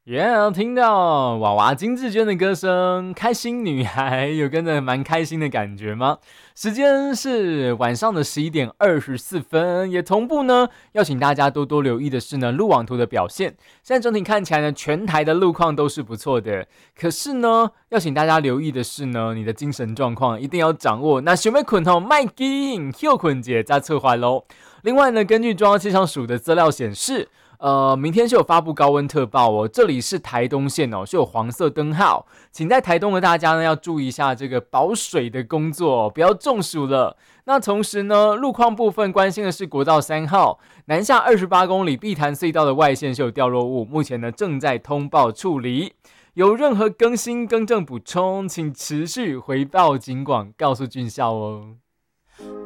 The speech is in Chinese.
听到娃娃金志娟的歌声，开心女孩有跟着蛮开心的感觉吗？时间是晚上的11:24，也同步呢，要请大家多多留意的是呢，路网图的表现。现在整体看起来呢，全台的路况都是不错的。可是呢，要请大家留意的是呢，你的精神状况一定要掌握。那想要困吼，麦紧休困节再策划喽。另外呢，根据中央气象署的资料显示。明天是有发布高温特报哦，这里是台东县哦，是有黄色灯号，请在台东的大家呢要注意一下这个保水的工作，不要中暑了。那同时呢，路况部分关心的是国道3号南下28公里碧潭隧道的外线是有掉落物，目前呢正在通报处理。有任何更新更正补充，请持续回报警广告诉俊孝哦。